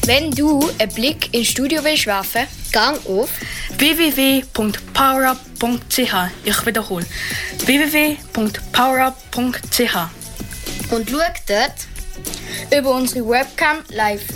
Wenn du einen Blick ins Studio willst werfen, gang auf www.powerup.ch. Ich wiederhole. www.powerup.ch. und schau dort über unsere Webcam live.